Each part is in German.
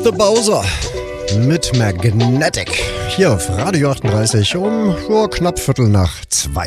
The Bowser mit Magnetic. Hier auf Radio 38 um knapp 1:45.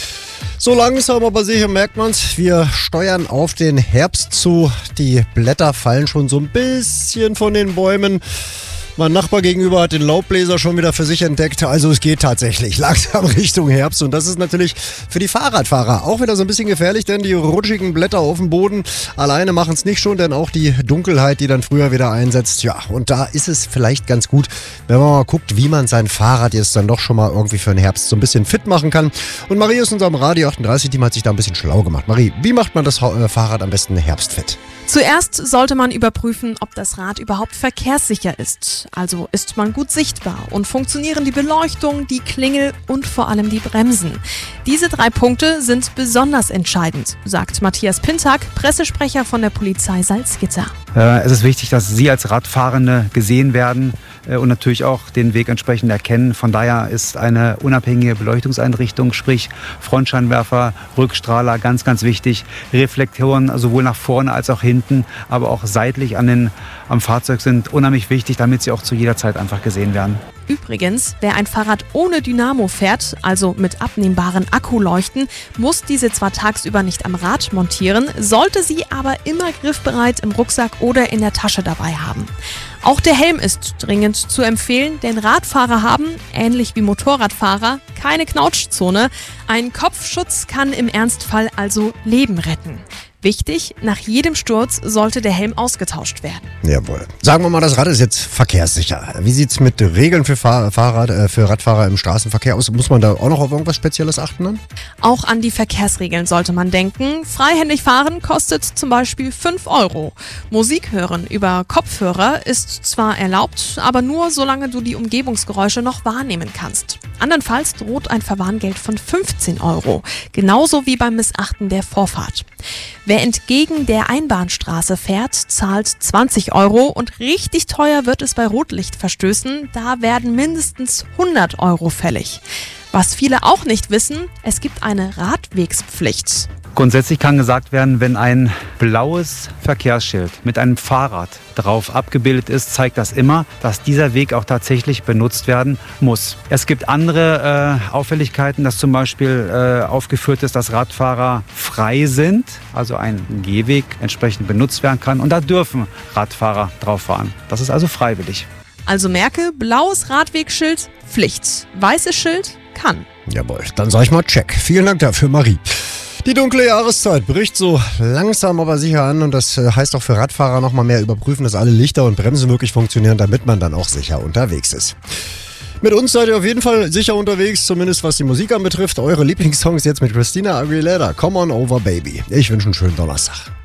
So langsam aber sicher merkt man's, wir steuern auf den Herbst zu. Die Blätter fallen schon so ein bisschen von den Bäumen. Mein Nachbar gegenüber hat den Laubbläser schon wieder für sich entdeckt. Also es geht tatsächlich langsam Richtung Herbst. Und das ist natürlich für die Fahrradfahrer auch wieder so ein bisschen gefährlich, denn die rutschigen Blätter auf dem Boden alleine machen es nicht schon, denn auch die Dunkelheit, die dann früher wieder einsetzt. Ja, und da ist es vielleicht ganz gut, wenn man mal guckt, wie man sein Fahrrad jetzt dann doch schon mal irgendwie für den Herbst so ein bisschen fit machen kann. Und Marie aus unserem Radio 38-Team hat sich da ein bisschen schlau gemacht. Marie, wie macht man das Fahrrad am besten herbstfit? Zuerst sollte man überprüfen, ob das Rad überhaupt verkehrssicher ist. Also ist man gut sichtbar und funktionieren die Beleuchtung, die Klingel und vor allem die Bremsen. Diese 3 Punkte sind besonders entscheidend, sagt Matthias Pintag, Pressesprecher von der Polizei Salzgitter. Es ist wichtig, dass Sie als Radfahrende gesehen werden und natürlich auch den Weg entsprechend erkennen. Von daher ist eine unabhängige Beleuchtungseinrichtung, sprich Frontscheinwerfer, Rückstrahler, ganz, ganz wichtig. Reflektoren sowohl nach vorne als auch hinten, aber auch seitlich am Fahrzeug sind unheimlich wichtig, damit sie auch zu jeder Zeit einfach gesehen werden. Übrigens, wer ein Fahrrad ohne Dynamo fährt, also mit abnehmbaren Akkuleuchten, muss diese zwar tagsüber nicht am Rad montieren, sollte sie aber immer griffbereit im Rucksack oder in der Tasche dabei haben. Auch der Helm ist dringend zu empfehlen, denn Radfahrer haben, ähnlich wie Motorradfahrer, keine Knautschzone. Ein Kopfschutz kann im Ernstfall also Leben retten. Wichtig, nach jedem Sturz sollte der Helm ausgetauscht werden. Jawohl. Sagen wir mal, das Rad ist jetzt verkehrssicher. Wie sieht's mit Regeln für Radfahrer im Straßenverkehr aus? Muss man da auch noch auf irgendwas Spezielles achten dann? Auch an die Verkehrsregeln sollte man denken. Freihändig fahren kostet zum Beispiel 5 €. Musik hören über Kopfhörer ist zwar erlaubt, aber nur solange du die Umgebungsgeräusche noch wahrnehmen kannst. Andernfalls droht ein Verwarngeld von 15 €. Genauso wie beim Missachten der Vorfahrt. Wer entgegen der Einbahnstraße fährt, zahlt 20 € und richtig teuer wird es bei Rotlichtverstößen. Da werden mindestens 100 € fällig. Was viele auch nicht wissen, es gibt eine Radwegspflicht. Grundsätzlich kann gesagt werden, wenn ein blaues Verkehrsschild mit einem Fahrrad drauf abgebildet ist, zeigt das immer, dass dieser Weg auch tatsächlich benutzt werden muss. Es gibt andere Auffälligkeiten, dass zum Beispiel aufgeführt ist, dass Radfahrer frei sind, also ein Gehweg entsprechend benutzt werden kann. Und da dürfen Radfahrer drauf fahren. Das ist also freiwillig. Also merke, blaues Radwegschild, Pflicht. Weißes Schild, kann. Jawohl, dann sag ich mal check. Vielen Dank dafür, Marie. Die dunkle Jahreszeit bricht so langsam aber sicher an und das heißt auch für Radfahrer noch mal mehr überprüfen, dass alle Lichter und Bremsen wirklich funktionieren, damit man dann auch sicher unterwegs ist. Mit uns seid ihr auf jeden Fall sicher unterwegs, zumindest was die Musik anbetrifft. Eure Lieblingssongs jetzt mit Christina Aguilera, Come On Over Baby. Ich wünsche einen schönen Donnerstag.